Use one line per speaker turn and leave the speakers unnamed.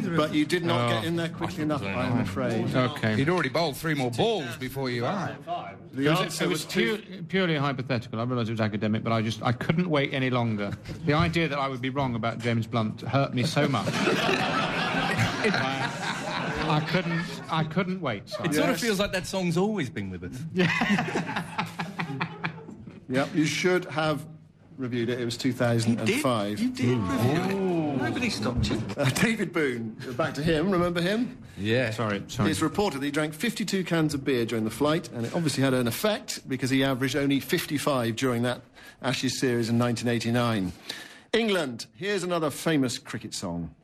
But you did not get in there quickly enough, I'm afraid.
OK.
He'd already bowled 3 more balls before you are.
The answer
It was purely hypothetical. I realise it was academic, but I couldn't wait any longer. The idea that I would be wrong about James Blunt hurt me so much. I couldn't wait. So.
It sort of feels like that song's always been with us.
Yep, you should have reviewed it. It was 2005.
You did review it. Nobody stopped you.
David Boone, back to him. Remember him?
Yeah.
Sorry.
It's reported that he drank 52 cans of beer during the flight, and it obviously had an effect because he averaged only 55 during that Ashes series in 1989. England, here's another famous cricket song.